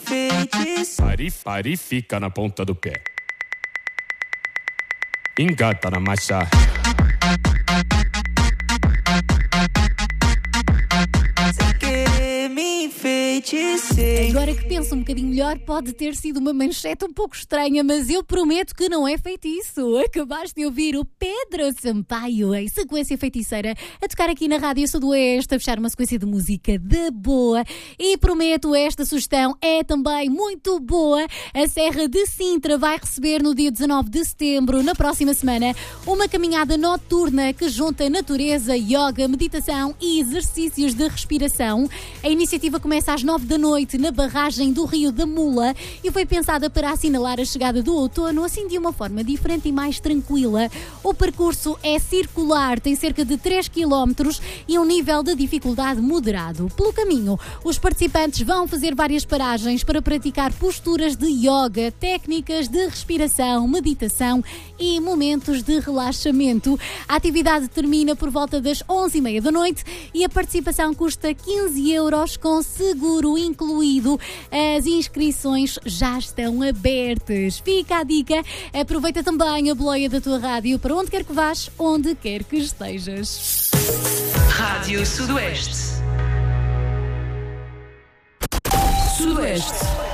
enfeitiçar. Pari, fica na ponta do pé. Engata na marcha. Sem querer me enfeitiçei. Agora que penso um bocadinho melhor, pode ter sido uma manchete um pouco estranha, mas eu prometo que não é feitiço. Acabaste de ouvir o Pedro Sampaio em sequência feiticeira a tocar aqui na Rádio Sudoeste, a fechar uma sequência de música de boa. E prometo, esta sugestão é também muito boa. A Serra de Sintra vai receber no dia 19 de setembro, na próxima semana, uma caminhada noturna que junta natureza, yoga, meditação e exercícios de respiração. A iniciativa começa às 9 da noite na barragem do Rio da Mula e foi pensada para assinalar a chegada do outono, assim de uma forma diferente e mais tranquila. O percurso é circular, tem cerca de 3 km e um nível de dificuldade moderado. Pelo caminho, os participantes vão fazer várias paragens para praticar posturas de yoga, técnicas de respiração, meditação e momentos de relaxamento. A atividade termina por volta das 11h30 da noite e a participação custa 15 euros com seguro incluído. As inscrições já estão abertas. Fica a dica. Aproveita também a boleia da tua rádio para onde quer que vás, onde quer que estejas. Rádio Sudoeste. Sudoeste.